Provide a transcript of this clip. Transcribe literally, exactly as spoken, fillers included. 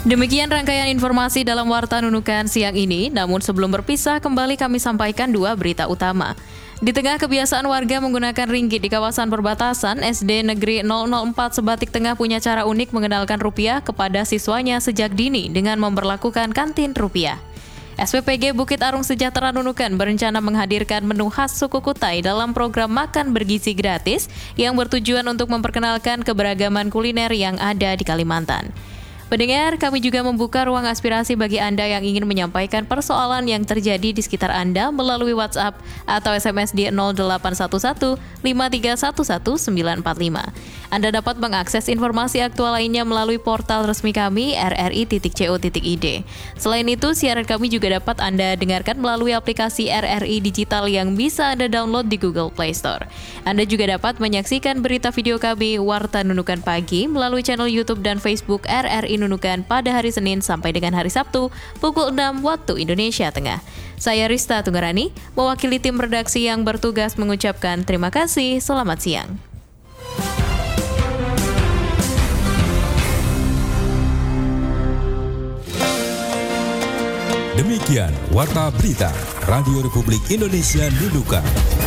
Demikian rangkaian informasi dalam Warta Nunukan siang ini, namun sebelum berpisah kembali kami sampaikan dua berita utama. Di tengah kebiasaan warga menggunakan ringgit di kawasan perbatasan, S D Negeri nol nol empat Sebatik Tengah punya cara unik mengenalkan rupiah kepada siswanya sejak dini dengan memberlakukan kantin rupiah. S P P G Bukit Arung Sejahtera Nunukan berencana menghadirkan menu khas suku Kutai dalam program makan bergizi gratis yang bertujuan untuk memperkenalkan keberagaman kuliner yang ada di Kalimantan. Pendengar, kami juga membuka ruang aspirasi bagi Anda yang ingin menyampaikan persoalan yang terjadi di sekitar Anda melalui WhatsApp atau S M S di nol delapan satu satu lima tiga satu satu sembilan empat lima. Anda dapat mengakses informasi aktual lainnya melalui portal resmi kami r r i titik co titik i d. Selain itu, siaran kami juga dapat Anda dengarkan melalui aplikasi R R I Digital yang bisa Anda download di Google Play Store. Anda juga dapat menyaksikan berita video kami Warta Nunukan Pagi melalui channel YouTube dan Facebook R R I Nunukan pada hari Senin sampai dengan hari Sabtu pukul enam waktu Indonesia Tengah. Saya Rista Tunggarani, mewakili tim redaksi yang bertugas mengucapkan terima kasih, selamat siang. Demikian Warta Berita Radio Republik Indonesia Nunukan.